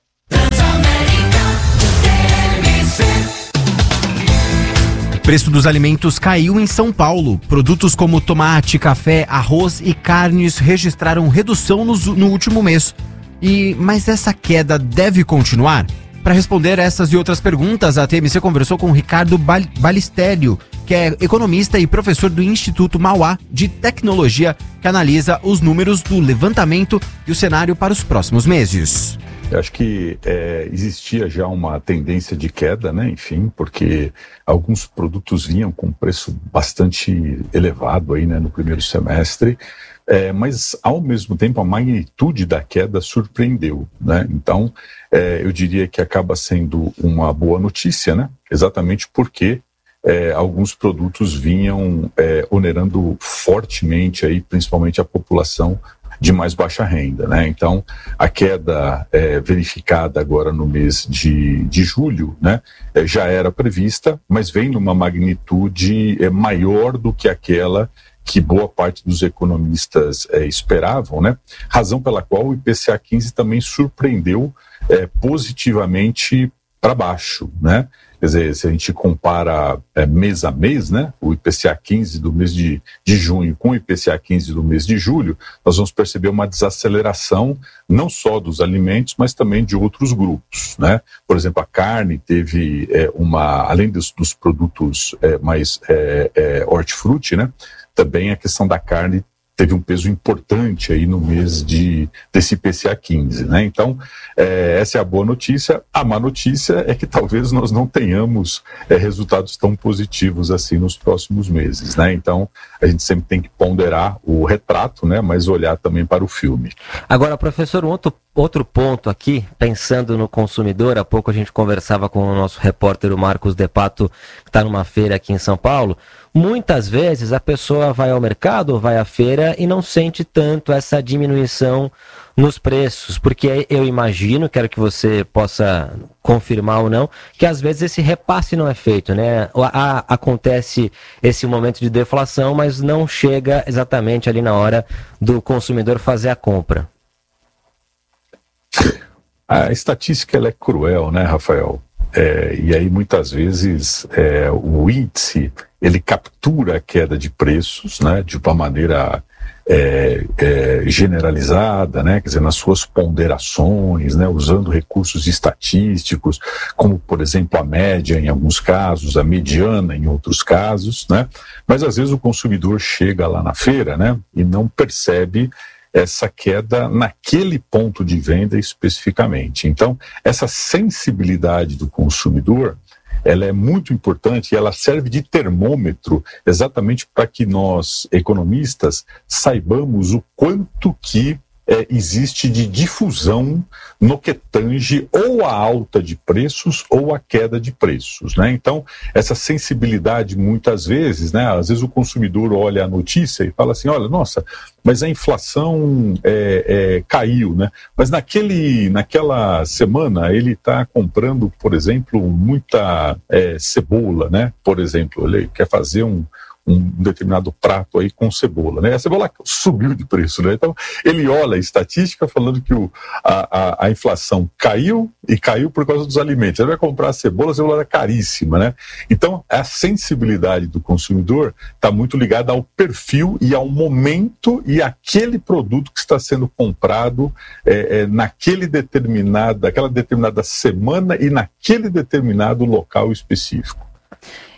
O preço dos alimentos caiu em São Paulo. Produtos como tomate, café, arroz e carnes registraram redução no, no último mês. E, mas essa queda deve continuar? Para responder essas e outras perguntas, a T M C conversou com Ricardo Bal- Balistério, que é economista e professor do Instituto Mauá de Tecnologia, que analisa os números do levantamento e o cenário para os próximos meses. Eu acho que é, existia já uma tendência de queda, né? Enfim, porque alguns produtos vinham com preço bastante elevado aí, né, no primeiro semestre, é, mas ao mesmo tempo a magnitude da queda surpreendeu, né? Então, é, eu diria que acaba sendo uma boa notícia, né? Exatamente porque é, alguns produtos vinham é, onerando fortemente aí, principalmente a população de mais baixa renda, né? Então, a queda é, verificada agora no mês de, de julho, né, é, já era prevista, mas vem numa magnitude é, maior do que aquela que boa parte dos economistas é, esperavam, né? Razão pela qual o I P C A quinze também surpreendeu é, positivamente para baixo, né? Quer dizer, se a gente compara é, mês a mês, né, o I P C A quinze do mês de, de junho com o I P C A quinze do mês de julho, nós vamos perceber uma desaceleração não só dos alimentos, mas também de outros grupos, né? Por exemplo, a carne teve é, uma, além dos, dos produtos é, mais é, é, hortifruti, né, também a questão da carne teve um peso importante aí no mês de, desse I P C A quinze, né? Então, é, essa é a boa notícia. A má notícia é que talvez nós não tenhamos é, resultados tão positivos assim nos próximos meses, né? Então, a gente sempre tem que ponderar o retrato, né? Mas olhar também para o filme. Agora, professor, um outro, outro ponto aqui, pensando no consumidor, há pouco a gente conversava com o nosso repórter, o Marcos De Pato, que está numa feira aqui em São Paulo. Muitas vezes a pessoa vai ao mercado, vai à feira e não sente tanto essa diminuição nos preços, porque eu imagino, quero que você possa confirmar ou não, que às vezes esse repasse não é feito, né? A, a, acontece esse momento de deflação, mas não chega exatamente ali na hora do consumidor fazer a compra. A estatística ela é cruel, né, Rafael? É, e aí muitas vezes é, o índice ele captura a queda de preços, né, de uma maneira é, é, generalizada, né, quer dizer, nas suas ponderações, né, usando recursos estatísticos, como por exemplo a média em alguns casos, a mediana em outros casos, né, mas às vezes o consumidor chega lá na feira, né, e não percebe essa queda naquele ponto de venda especificamente. Então, essa sensibilidade do consumidor, ela é muito importante e ela serve de termômetro exatamente para que nós, economistas, saibamos o quanto que é, existe de difusão no que tange ou a alta de preços ou a queda de preços, né? Então, essa sensibilidade muitas vezes, né? Às vezes o consumidor olha a notícia e fala assim, olha, nossa, mas a inflação é, é, caiu, né? Mas naquele, naquela semana ele está comprando, por exemplo, muita é, cebola, né? Por exemplo, ele quer fazer um um determinado prato aí com cebola, né? A cebola subiu de preço, né? Então, ele olha a estatística falando que o, a, a, a inflação caiu e caiu por causa dos alimentos. Ele vai comprar a cebola, a cebola é caríssima, né? Então, a sensibilidade do consumidor está muito ligada ao perfil e ao momento e àquele produto que está sendo comprado é, é, naquele determinado, naquela determinada semana e naquele determinado local específico.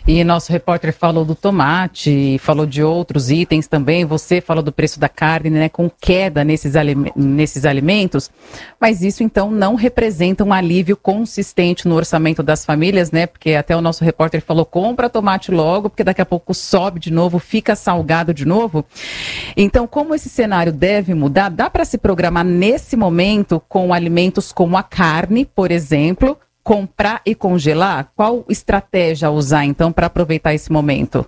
E nosso repórter falou do tomate, falou de outros itens também, você falou do preço da carne, né, com queda nesses, alime- nesses alimentos, mas isso então não representa um alívio consistente no orçamento das famílias, né, porque até o nosso repórter falou, compra tomate logo, porque daqui a pouco sobe de novo, fica salgado de novo. Então, como esse cenário deve mudar, dá para se programar nesse momento com alimentos como a carne, por exemplo, comprar e congelar? Qual estratégia usar, então, para aproveitar esse momento?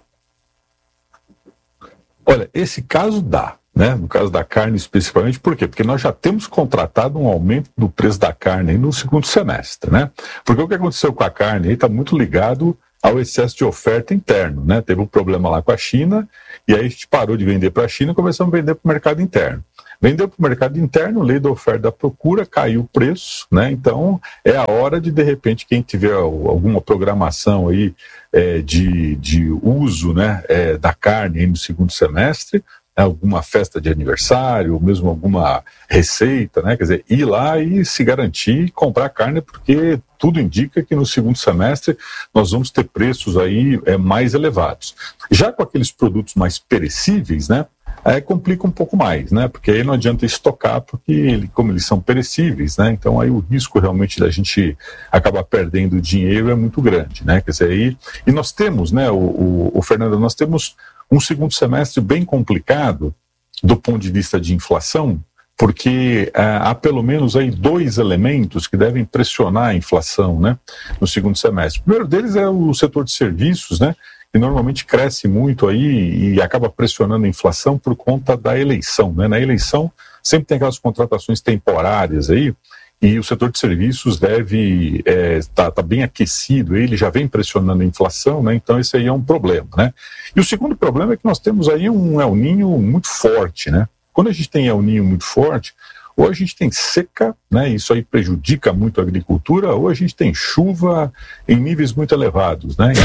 Olha, esse caso dá, né? No caso da carne especificamente, por quê? Porque nós já temos contratado um aumento do preço da carne aí no segundo semestre, né? Porque o que aconteceu com a carne aí está muito ligado ao excesso de oferta interno, né? Teve um problema lá com a China, e aí a gente parou de vender para a China e começamos a vender para o mercado interno. Vendeu para o mercado interno, lei da oferta e da procura, caiu o preço, né? Então é a hora de, de repente, quem tiver alguma programação aí é, de, de uso, né, é, da carne aí no segundo semestre, né, alguma festa de aniversário, ou mesmo alguma receita, né? Quer dizer, ir lá e se garantir comprar carne, porque tudo indica que no segundo semestre nós vamos ter preços aí é, mais elevados. Já com aqueles produtos mais perecíveis, né? Aí complica um pouco mais, né? Porque aí não adianta estocar, porque ele, como eles são perecíveis, né? Então aí o risco realmente da gente acabar perdendo dinheiro é muito grande, né? Quer dizer, aí, e nós temos, né, o, o, o Fernando, nós temos um segundo semestre bem complicado do ponto de vista de inflação, porque ah, há pelo menos aí dois elementos que devem pressionar a inflação, né, no segundo semestre. O primeiro deles é o setor de serviços, né, que normalmente cresce muito aí e acaba pressionando a inflação por conta da eleição, né? Na eleição sempre tem aquelas contratações temporárias aí, e o setor de serviços deve estar é, tá, tá bem aquecido, ele já vem pressionando a inflação, né? Então esse aí é um problema, né? E o segundo problema é que nós temos aí um El Niño muito forte, né? Quando a gente tem El Niño muito forte, ou a gente tem seca, né? Isso aí prejudica muito a agricultura, ou a gente tem chuva em níveis muito elevados, né?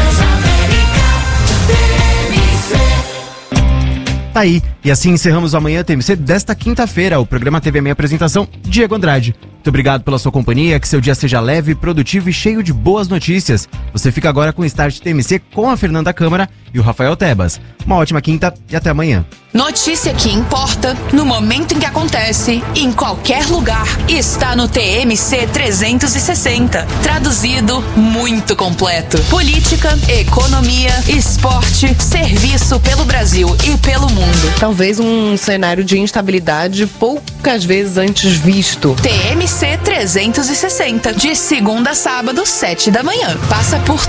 Tá aí, e assim encerramos o Amanhã T M C desta quinta-feira. O programa teve a minha apresentação, Diego Andrade. Muito obrigado pela sua companhia, que seu dia seja leve, produtivo e cheio de boas notícias. Você fica agora com o Start T M C com a Fernanda Câmara e o Rafael Tebas. Uma ótima quinta e até amanhã. Notícia que importa, no momento em que acontece, em qualquer lugar, está no T M C trezentos e sessenta. Traduzido, muito completo. Política, economia, esporte, serviço pelo Brasil e pelo mundo. Talvez um cenário de instabilidade poucas vezes antes visto. T M C trezentos e sessenta, de segunda a sábado, sete da manhã. Passa por